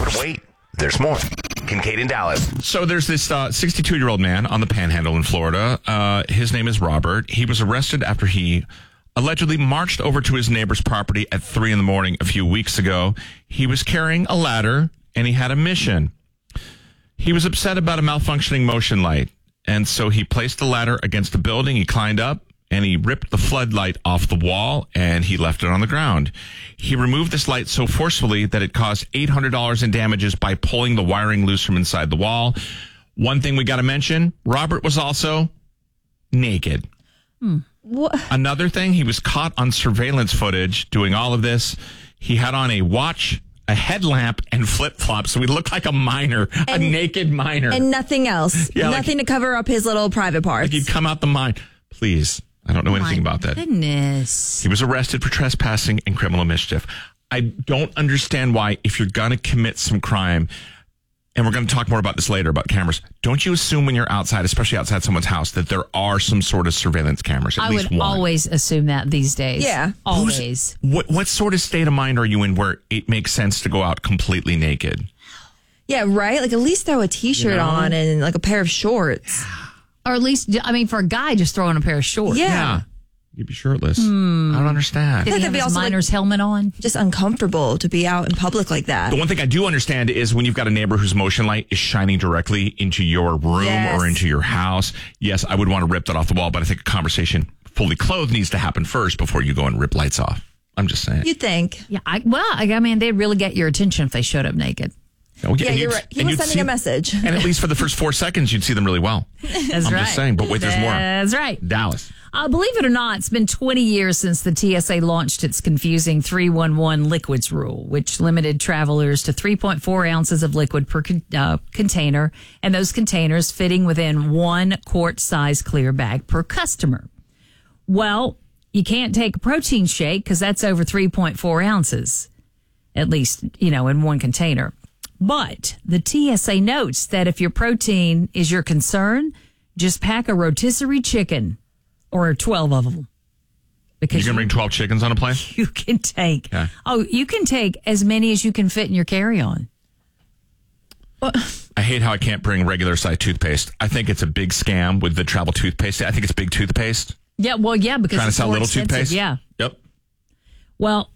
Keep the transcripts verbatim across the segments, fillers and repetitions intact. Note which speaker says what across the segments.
Speaker 1: But wait, there's more. Kincaid in Dallas.
Speaker 2: So there's this uh, sixty-two-year-old man on the Panhandle in Florida. Uh, his name is Robert. He was arrested after he allegedly marched over to his neighbor's property at three in the morning a few weeks ago. He was carrying a ladder, and he had a mission. He was upset about a malfunctioning motion light, and so he placed the ladder against a building. He climbed up, and he ripped the floodlight off the wall, and he left it on the ground. He removed this light so forcefully that it caused eight hundred dollars in damages by pulling the wiring loose from inside the wall. One thing we got to mention, Robert was also naked.
Speaker 3: Hmm. What?
Speaker 2: Another thing, he was caught on surveillance footage doing all of this. He had on a watch, a headlamp, and flip-flops, so he looked like a miner, and, a naked miner.
Speaker 3: And nothing else. Yeah, nothing like, to cover up his little private parts.
Speaker 2: Like he'd come out the mine. Please. I don't know
Speaker 4: oh
Speaker 2: anything about that.
Speaker 4: Goodness.
Speaker 2: He was arrested for trespassing and criminal mischief. I don't understand why, if you're going to commit some crime, and we're going to talk more about this later about cameras, don't you assume when you're outside, especially outside someone's house, that there are some sort of surveillance cameras? At
Speaker 4: I
Speaker 2: least
Speaker 4: would
Speaker 2: one.
Speaker 4: always assume that these days.
Speaker 3: Yeah.
Speaker 4: Always.
Speaker 2: Who's, what, what sort of state of mind are you in where it makes sense to go out completely naked?
Speaker 3: Yeah, right? Like at least throw a t-shirt you know? on and like a pair of shorts.
Speaker 4: Or at least, I mean, for a guy, just throwing a pair of shorts.
Speaker 3: Yeah.
Speaker 2: yeah. You'd be shirtless. Hmm. I don't understand.
Speaker 4: Did he have his also miner's like, helmet on?
Speaker 3: Just uncomfortable to be out in public like that.
Speaker 2: The one thing I do understand is when you've got a neighbor whose motion light is shining directly into your room yes. or into your house. Yes, I would want to rip that off the wall, but I think a conversation fully clothed needs to happen first before you go and rip lights off. I'm just saying.
Speaker 3: You think?
Speaker 4: Yeah. I, well, I mean, they'd really get your attention if they showed up naked.
Speaker 2: Oh,
Speaker 3: yeah, you're right. He was sending
Speaker 2: see,
Speaker 3: a message.
Speaker 2: And at least for the first four seconds, you'd see them really well.
Speaker 4: That's
Speaker 2: I'm
Speaker 4: right.
Speaker 2: just saying, but wait, there's more.
Speaker 4: That's right.
Speaker 2: Dallas.
Speaker 4: Uh, believe it or not, it's been twenty years since the T S A launched its confusing three one one liquids rule, which limited travelers to three point four ounces of liquid per con- uh, container, and those containers fitting within one quart-size clear bag per customer. Well, you can't take a protein shake because that's over three point four ounces, at least, you know, in one container. But the T S A notes that if your protein is your concern, just pack a rotisserie chicken. Or twelve of them. Because
Speaker 2: you can bring twelve chickens on a plane?
Speaker 4: You can take.
Speaker 2: Okay.
Speaker 4: Oh, you can take as many as you can fit in your carry-on.
Speaker 2: Well, I hate how I can't bring regular size toothpaste. I think it's a big scam with the travel toothpaste. I think it's big toothpaste.
Speaker 4: Yeah, well, yeah, because
Speaker 2: trying
Speaker 4: it's
Speaker 2: to sell
Speaker 4: more
Speaker 2: little
Speaker 4: expensive.
Speaker 2: toothpaste.
Speaker 4: Yeah.
Speaker 2: Yep.
Speaker 4: Well,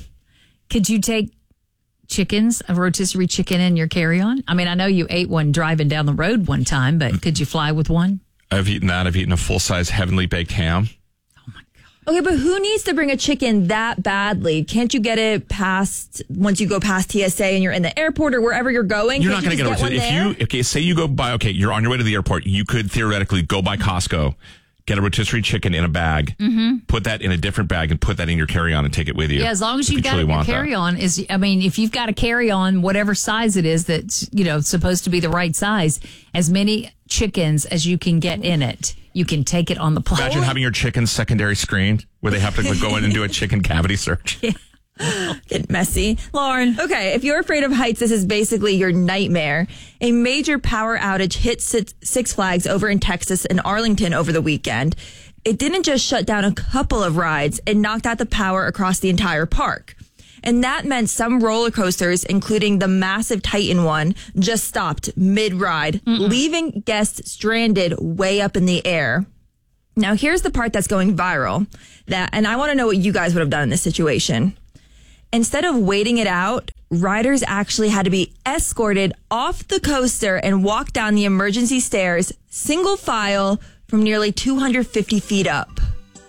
Speaker 4: could you take chickens, a rotisserie chicken in your carry-on? I mean, I know you ate one driving down the road one time, but could you fly with one?
Speaker 2: I've eaten that. I've eaten a full-size heavenly baked ham.
Speaker 4: Oh, my God.
Speaker 3: Okay, but who needs to bring a chicken that badly? Can't you get it past, once you go past T S A and you're in the airport or wherever you're going?
Speaker 2: You're not going to get,
Speaker 3: get
Speaker 2: a
Speaker 3: one
Speaker 2: rotisserie.
Speaker 3: there?
Speaker 2: If you, okay, say you go by, okay, you're on your way to the airport. You could theoretically go by Costco, get a rotisserie chicken in a bag, mm-hmm. put that in a different bag, and put that in your carry-on and take it with you.
Speaker 4: Yeah, as long as you've you got it in your carry-on. Is, I mean, if you've got a carry-on, whatever size it is that's, you know, supposed to be the right size, as many chickens as you can get in it, you can take it on the plane.
Speaker 2: Imagine having your chickens secondary screened where they have to go in and do a chicken cavity search.
Speaker 4: Yeah.
Speaker 3: Get messy.
Speaker 4: Lauren.
Speaker 3: Okay, if you're afraid of heights, this is basically your nightmare. A major power outage hit Six Flags over in Texas and Arlington over the weekend. It didn't just shut down a couple of rides, it knocked out the power across the entire park. And that meant some roller coasters, including the massive Titan one, just stopped mid-ride, Mm-mm. leaving guests stranded way up in the air. Now, here's the part that's going viral, that, and I want to know what you guys would have done in this situation. Instead of waiting it out, riders actually had to be escorted off the coaster and walk down the emergency stairs, single file, from nearly two hundred fifty feet up.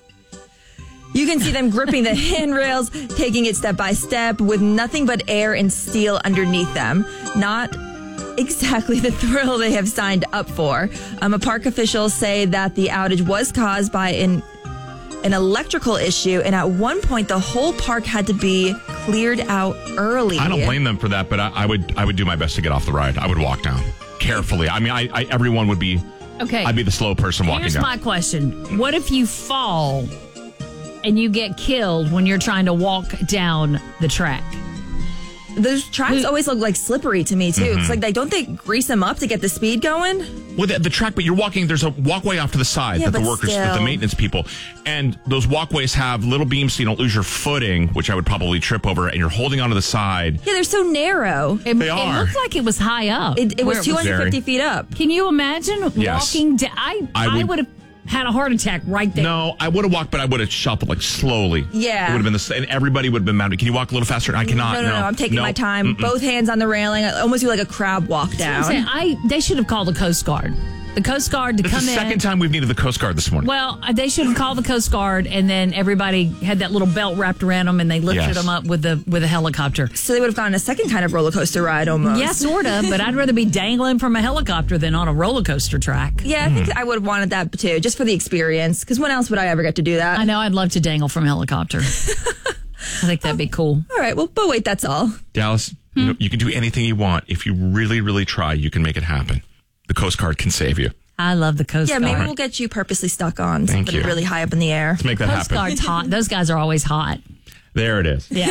Speaker 3: You can see them gripping the handrails, taking it step by step with nothing but air and steel underneath them. Not exactly the thrill they have signed up for. Um, a park officials say that the outage was caused by an an electrical issue, and at one point the whole park had to be cleared out early.
Speaker 2: I don't blame them for that, but I, I would I would do my best to get off the ride. I would walk down carefully. I mean, I, I everyone would be.
Speaker 4: Okay.
Speaker 2: I'd be the slow person walking
Speaker 4: Here's
Speaker 2: down.
Speaker 4: Here's my question: what if you fall and you get killed when you're trying to walk down the track?
Speaker 3: those tracks always look like slippery to me too.
Speaker 2: Mm-hmm.
Speaker 3: It's like they don't they grease them up to get the speed going?
Speaker 2: Well, the, the track, but you're walking, there's a walkway off to the side
Speaker 3: Yeah,
Speaker 2: that the
Speaker 3: but
Speaker 2: workers,
Speaker 3: still.
Speaker 2: that the maintenance people, and those walkways have little beams so you don't lose your footing, which I would probably trip over, and you're holding onto the side.
Speaker 3: Yeah, they're so narrow.
Speaker 4: It,
Speaker 2: They
Speaker 4: it
Speaker 2: are.
Speaker 4: looked like it was high up.
Speaker 3: It, it was
Speaker 4: Where
Speaker 3: two hundred fifty
Speaker 2: very-
Speaker 3: feet up.
Speaker 4: Can you imagine
Speaker 2: Yes.
Speaker 4: walking down? I,
Speaker 2: I
Speaker 4: I
Speaker 2: would-
Speaker 4: would have had a heart attack right there.
Speaker 2: No, I would have walked, but I would have shuffled like slowly.
Speaker 3: Yeah.
Speaker 2: It would have been the same, and everybody would have been mad. Can you walk a little faster? I cannot.
Speaker 3: No, no, no, I'm taking
Speaker 2: No.
Speaker 3: my time.
Speaker 2: Mm-mm.
Speaker 3: Both hands on the railing. I almost do like a crab walk
Speaker 4: I'm
Speaker 3: down.
Speaker 4: saying, I they should have called the Coast Guard. The Coast Guard to
Speaker 2: This is
Speaker 4: come
Speaker 2: the
Speaker 4: in.
Speaker 2: second time we've needed the Coast Guard this morning.
Speaker 4: Well, they should have called the Coast Guard, and then everybody had that little belt wrapped around them, and they lifted
Speaker 2: Yes.
Speaker 4: them up with the with a helicopter.
Speaker 3: So they would have gone a second kind of roller coaster ride almost.
Speaker 4: Yeah, sort of, but I'd rather be dangling from a helicopter than on a roller coaster track.
Speaker 3: Yeah, I think I would have wanted that too, just for the experience. Because when else would I ever get to do that?
Speaker 4: I know I'd love to dangle from a helicopter. I think that'd be cool.
Speaker 3: All right, well, but wait, that's all.
Speaker 2: Dallas,
Speaker 4: Hmm.
Speaker 2: you, know, you can do anything you want. If you really, really try, you can make it happen. The Coast Guard can save you.
Speaker 4: I love the Coast
Speaker 3: Yeah,
Speaker 4: Guard.
Speaker 3: maybe we'll get you purposely stuck on
Speaker 2: Thank
Speaker 3: something
Speaker 2: you.
Speaker 3: really high up in the air.
Speaker 2: Let's make that
Speaker 4: Coast
Speaker 2: happen.
Speaker 4: Guard's hot. Those guys are always hot.
Speaker 2: There it is.
Speaker 4: Yeah.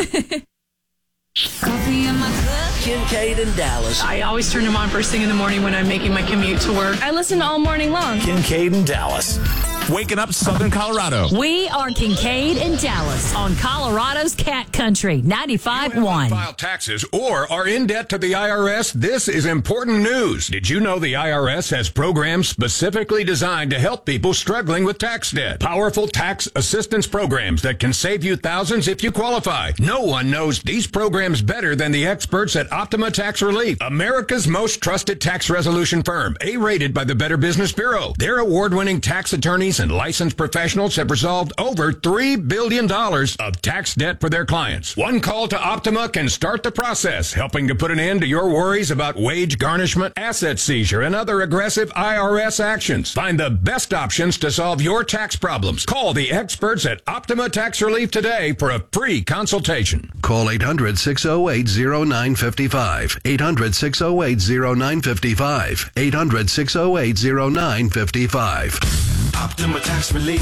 Speaker 5: Kincaid and Dallas.
Speaker 6: I always turn them on first thing in the morning when I'm making my commute to work.
Speaker 3: I listen all morning long.
Speaker 5: Kincaid and Dallas.
Speaker 1: Waking up Southern Colorado.
Speaker 4: We are Kincaid and Dallas on Colorado's Cat Country, ninety-five point one.
Speaker 7: File taxes or are in debt to the I R S? This is important news. Did you know the I R S has programs specifically designed to help people struggling with tax debt? Powerful tax assistance programs that can save you thousands if you qualify. No one knows these programs better than the experts at Optima Tax Relief, America's most trusted tax resolution firm, A-rated by the Better Business Bureau. Their award-winning tax attorneys and licensed professionals have resolved over three billion dollars of tax debt for their clients. One call to Optima can start the process, helping to put an end to your worries about wage garnishment, asset seizure, and other aggressive I R S actions. Find the best options to solve your tax problems. Call the experts at Optima Tax Relief today for a free consultation.
Speaker 8: Call eight hundred, six oh eight, oh nine five five. eight hundred, six oh eight, oh nine five five. eight hundred, six oh eight, oh nine five five.
Speaker 5: Optima Tax Relief.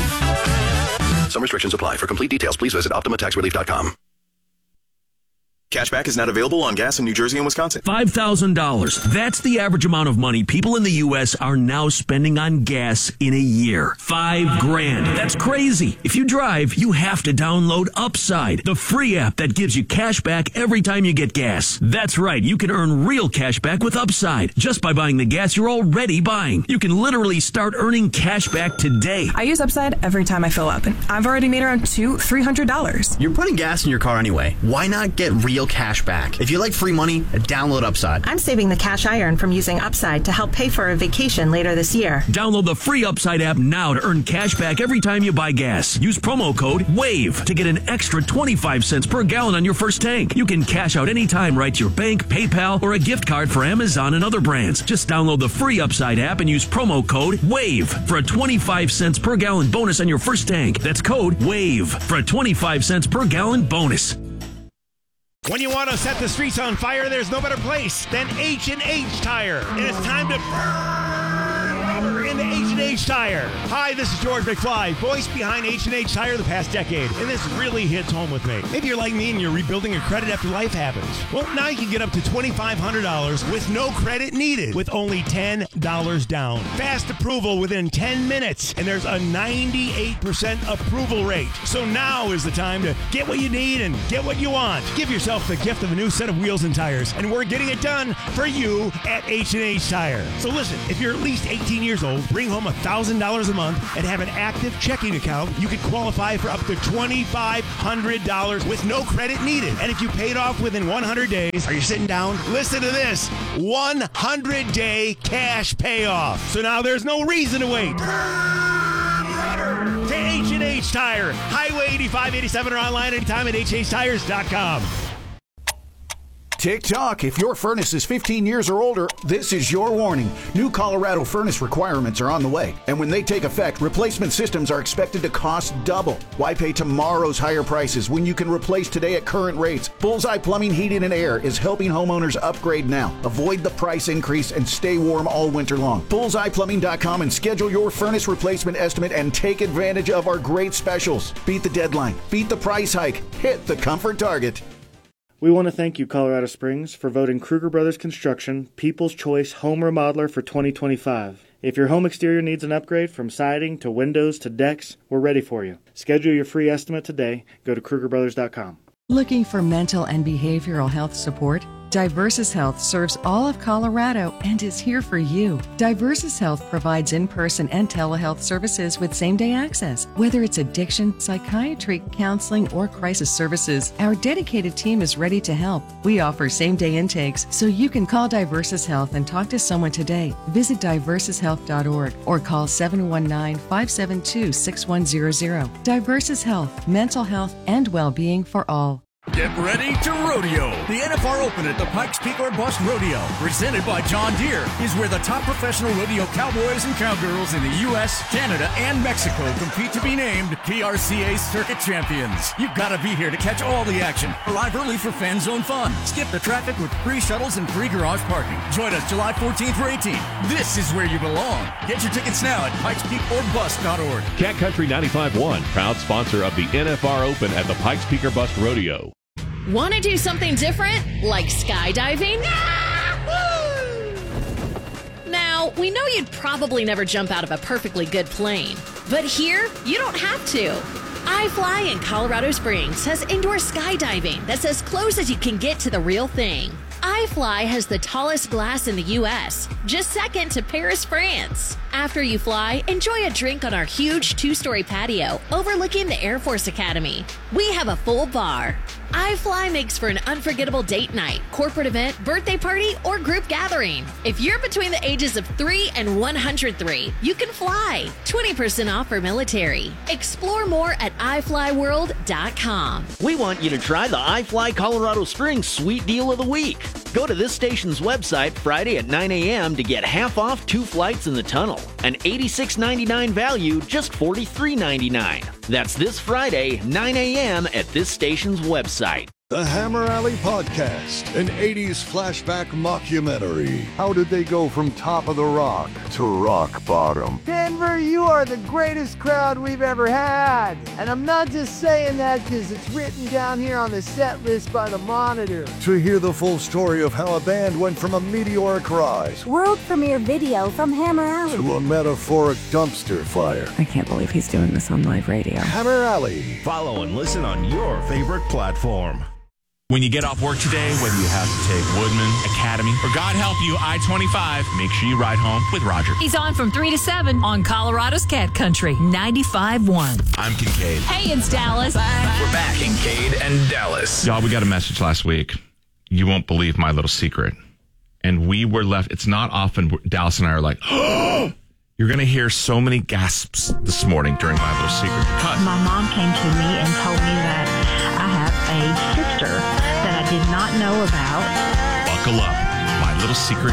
Speaker 8: Some restrictions apply. For complete details, please visit optima tax relief dot com.
Speaker 9: Cashback is not available on gas in New Jersey and Wisconsin.
Speaker 10: five thousand dollars. That's the average amount of money people in the U S are now spending on gas in a year. Five grand. That's crazy. If you drive, you have to download Upside, the free app that gives you cash back every time you get gas. That's right. You can earn real cash back with Upside just by buying the gas you're already buying. You can literally start earning cash back today.
Speaker 6: I use Upside every time I fill up, and I've already made around two, three hundred dollars.
Speaker 11: You're putting gas in your car anyway. Why not get real cash back? If you like free money, download Upside.
Speaker 6: I'm saving the cash I earn from using Upside to help pay for a vacation later this year.
Speaker 10: Download the free Upside app now to earn cash back every time you buy gas. Use promo code WAVE to get an extra twenty-five cents per gallon on your first tank. You can cash out anytime right to your bank, PayPal, or a gift card for Amazon and other brands. Just download the free Upside app and use promo code WAVE for a twenty-five cents per gallon bonus on your first tank. That's code WAVE for a twenty-five cents per gallon bonus.
Speaker 12: When you want to set the streets on fire, there's no better place than H and H Tire. And it's time to burn rubber in the H and H Tire. Hi, this is George McFly, voice behind H and H Tire the past decade. And this really hits home with me. Maybe you're like me and you're rebuilding your credit after life happens. Well, now you can get up to twenty-five hundred dollars with no credit needed with only ten dollars down. Fast approval within ten minutes. And there's a ninety-eight percent approval rate. So now is the time to get what you need and get what you want. Give yourself the gift of a new set of wheels and tires, and we're getting it done for you at H and H Tire. So listen, if you're at least eighteen years old, bring home one thousand dollars a month, and have an active checking account, you could qualify for up to twenty-five hundred dollars with no credit needed. And if you paid off within one hundred days, are you sitting down? Listen to this, one hundred day cash payoff. So now there's no reason to wait. To H and H Tire, Highway eighty-five eighty-seven, or online anytime at H H tires dot com.
Speaker 13: Tick-tock, if your furnace is fifteen years or older, this is your warning. New Colorado furnace requirements are on the way, and when they take effect, replacement systems are expected to cost double. Why pay tomorrow's higher prices when you can replace today at current rates? Bullseye Plumbing, Heating, and Air is helping homeowners upgrade now. Avoid the price increase and stay warm all winter long. bullseye plumbing dot com and schedule your furnace replacement estimate and take advantage of our great specials. Beat the deadline. Beat the price hike. Hit the comfort target.
Speaker 14: We want to thank you, Colorado Springs, for voting Kruger Brothers Construction People's Choice Home Remodeler for twenty twenty-five. If your home exterior needs an upgrade from siding to windows to decks, we're ready for you. Schedule your free estimate today. Go to Kruger Brothers dot com.
Speaker 15: Looking for mental and behavioral health support? Diversus Health serves all of Colorado and is here for you. Diversus Health provides in-person and telehealth services with same-day access. Whether it's addiction, psychiatry, counseling, or crisis services, our dedicated team is ready to help. We offer same-day intakes, so you can call Diversus Health and talk to someone today. Visit diversus health dot org or call seven one nine, five seven two, six one zero zero. Diversus Health, mental health and well-being for all.
Speaker 16: Get ready to rodeo. The N F R Open at the Pikes Peak or Bust Rodeo, presented by John Deere, is where the top professional rodeo cowboys and cowgirls in the U S, Canada, and Mexico compete to be named P R C A Circuit Champions. You've got to be here to catch all the action. Arrive early for fan zone fun. Skip the traffic with free shuttles and free garage parking. Join us July fourteenth or eighteenth. This is where you belong. Get your tickets now at pikes peak or bust dot org.
Speaker 17: Cat Country ninety-five point one, proud sponsor of the N F R Open at the Pikes Peak or Bust Rodeo.
Speaker 18: Want to do something different, like skydiving? Now, we know you'd probably never jump out of a perfectly good plane, but here, you don't have to. iFly in Colorado Springs has indoor skydiving that's as close as you can get to the real thing. iFly has the tallest glass in the U S, just second to Paris, France. After you fly, enjoy a drink on our huge two-story patio overlooking the Air Force Academy. We have a full bar. iFly makes for an unforgettable date night, corporate event, birthday party, or group gathering. If you're between the ages of three and one hundred three, you can fly. twenty percent off for military. Explore more at i fly world dot com.
Speaker 19: We want you to try the iFly Colorado Springs Sweet Deal of the Week. Go to this station's website Friday at nine a.m. to get half off two flights in the tunnel. An eighty-six ninety-nine value, just forty-three ninety-nine. That's this Friday, nine a.m. at this station's website.
Speaker 20: The Hammer Alley Podcast, an eighties flashback mockumentary. How did they go from top of the rock to rock bottom?
Speaker 21: Denver, you are the greatest crowd we've ever had. And I'm not just saying that because it's written down here on the set list by the Monitor.
Speaker 20: To hear the full story of how a band went from a meteoric rise,
Speaker 22: world premiere video from Hammer Alley,
Speaker 20: to a metaphoric dumpster fire.
Speaker 23: I can't believe he's doing this on live radio.
Speaker 20: Hammer Alley.
Speaker 5: Follow and listen on your favorite platform.
Speaker 1: When you get off work today, whether you have to take Woodman, Academy, or God help you, I twenty-five, make sure you ride home with Roger.
Speaker 4: He's on from three to seven on Colorado's Cat Country, ninety-five point one.
Speaker 1: I'm Kincaid.
Speaker 4: Hey, it's Dallas. Bye.
Speaker 1: We're back, Kincaid and Dallas.
Speaker 2: Y'all, we got a message last week. You won't believe my little secret. And we were left, it's not often Dallas and I are like, oh! You're going to hear so many gasps this morning during my little secret. Because
Speaker 24: my mom came to me and told me that I have a sister that I did not know about.
Speaker 2: Buckle up. My little secret